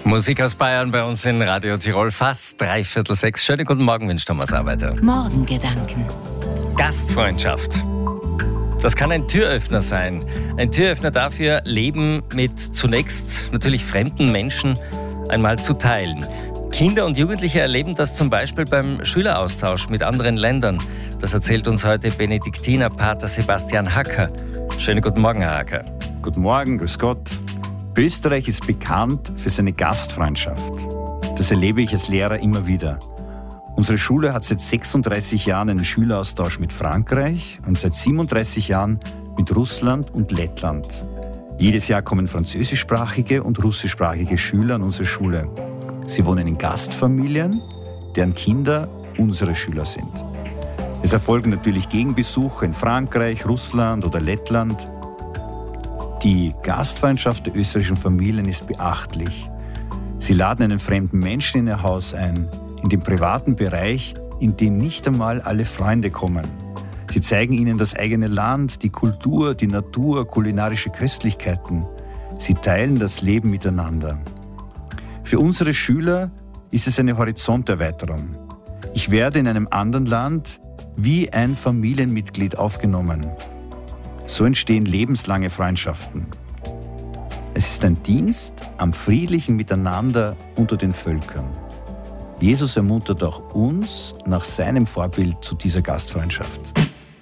Musik aus Bayern bei uns in Radio Tirol, fast 5:45. Schönen guten Morgen, wünscht Thomas Arbeiter. Morgengedanken. Gastfreundschaft. Das kann ein Türöffner sein. Ein Türöffner dafür, Leben mit zunächst natürlich fremden Menschen einmal zu teilen. Kinder und Jugendliche erleben das zum Beispiel beim Schüleraustausch mit anderen Ländern. Das erzählt uns heute Benediktinerpater Sebastian Hacker. Schönen guten Morgen, Herr Hacker. Guten Morgen, grüß Gott. Österreich ist bekannt für seine Gastfreundschaft. Das erlebe ich als Lehrer immer wieder. Unsere Schule hat seit 36 Jahren einen Schüleraustausch mit Frankreich und seit 37 Jahren mit Russland und Lettland. Jedes Jahr kommen französischsprachige und russischsprachige Schüler an unsere Schule. Sie wohnen in Gastfamilien, deren Kinder unsere Schüler sind. Es erfolgen natürlich Gegenbesuche in Frankreich, Russland oder Lettland. Die Gastfreundschaft der österreichischen Familien ist beachtlich. Sie laden einen fremden Menschen in ihr Haus ein, in den privaten Bereich, in den nicht einmal alle Freunde kommen. Sie zeigen ihnen das eigene Land, die Kultur, die Natur, kulinarische Köstlichkeiten. Sie teilen das Leben miteinander. Für unsere Schüler ist es eine Horizonterweiterung. Ich werde in einem anderen Land wie ein Familienmitglied aufgenommen. So entstehen lebenslange Freundschaften. Es ist ein Dienst am friedlichen Miteinander unter den Völkern. Jesus ermuntert auch uns nach seinem Vorbild zu dieser Gastfreundschaft.